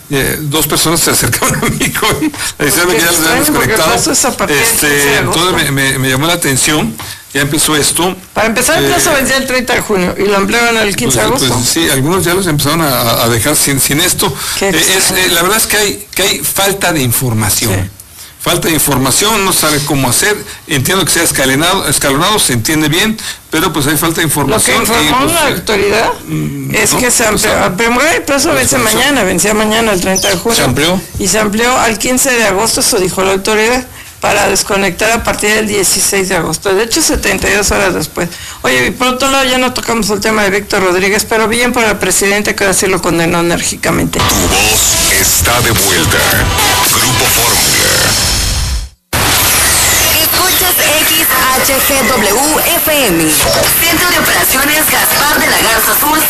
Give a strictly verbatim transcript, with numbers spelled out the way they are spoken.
eh, dos personas se acercaron a mí con a decirme que ya les habían desconectado. Este, entonces me, me, me llamó la atención, ya empezó esto. Para empezar, el plazo eh, vencía el treinta de junio y lo ampliaron el quince de agosto. Pues, sí, algunos ya los empezaron a, a dejar sin, sin esto. Eh, es, eh, la verdad es que hay, que hay falta de información. Sí. Falta de información, no sabe cómo hacer, entiendo que sea escalonado, escalonado, se entiende bien, pero pues hay falta de información. Lo que informó y, pues, la autoridad eh, es no, que se amplió, pues, el plazo vence mañana, vencía mañana el treinta de junio. ¿Se amplió? Y se amplió al quince de agosto, eso dijo la autoridad, para desconectar a partir del dieciséis de agosto, de hecho setenta y dos horas después. Oye, y por otro lado ya no tocamos el tema de Víctor Rodríguez, pero bien por el presidente que ahora sí lo condenó enérgicamente. Tu voz está de vuelta. Grupo Fórmula. X H G W F M. Centro de Operaciones Gaspar de la Garza Azul.